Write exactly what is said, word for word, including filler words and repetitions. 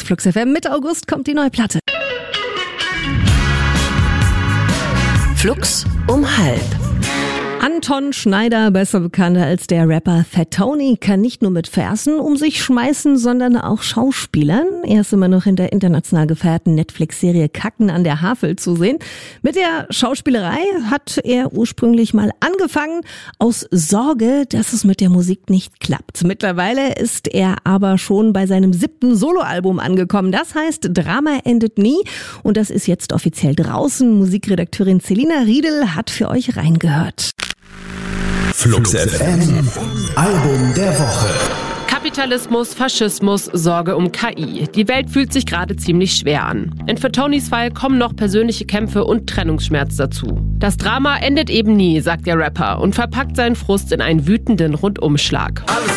Flux F M. Mitte August kommt die neue Platte. Flux um halb. Anton Schneider, besser bekannt als der Rapper Fat Tony, kann nicht nur mit Versen um sich schmeißen, sondern auch Schauspielern. Er ist immer noch in der international gefeierten Netflix-Serie Kacken an der Havel zu sehen. Mit der Schauspielerei hat er ursprünglich mal angefangen, aus Sorge, dass es mit der Musik nicht klappt. Mittlerweile ist er aber schon bei seinem siebten Soloalbum angekommen. Das heißt, Drama endet nie, und das ist jetzt offiziell draußen. Musikredakteurin Selina Riedel hat für euch reingehört. Flux F M, Album der Woche. Kapitalismus, Faschismus, Sorge um K I. Die Welt fühlt sich gerade ziemlich schwer an. In Fat Tonys Fall kommen noch persönliche Kämpfe und Trennungsschmerz dazu. Das Drama endet eben nie, sagt der Rapper und verpackt seinen Frust in einen wütenden Rundumschlag. Alles